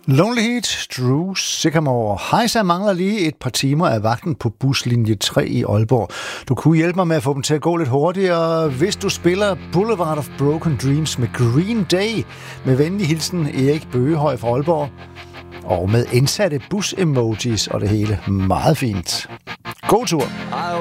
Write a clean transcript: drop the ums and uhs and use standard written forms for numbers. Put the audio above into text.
Lonely Heat, Drew Sycamore. Hejsa mangler lige et par timer af vagten på buslinje 3 i Aalborg. Du kunne hjælpe mig med at få dem til at gå lidt hurtigere, hvis du spiller Boulevard of Broken Dreams med Green Day. Med venlig hilsen Erik Bøgehøj fra Aalborg. Og med indsatte bus-emojis og det hele. Meget fint. God tur!